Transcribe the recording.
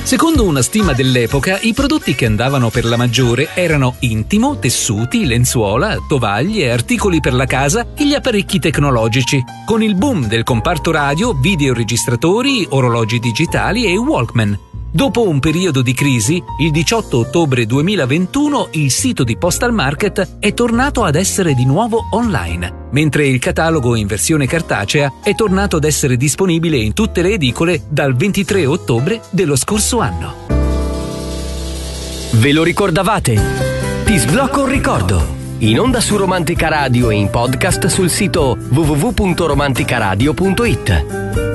Secondo una stima dell'epoca, i prodotti che andavano per la maggiore erano intimo, tessuti, lenzuola, tovaglie, articoli per la casa e gli apparecchi tecnologici. Con il boom del comparto radio, videoregistratori, orologi digitali e Walkman. Dopo un periodo di crisi, il 18 ottobre 2021 il sito di Postal Market è tornato ad essere di nuovo online, mentre il catalogo in versione cartacea è tornato ad essere disponibile in tutte le edicole dal 23 ottobre dello scorso anno. Ve lo ricordavate? Ti sblocco un ricordo. In onda su Romantica Radio e in podcast sul sito www.romanticaradio.it.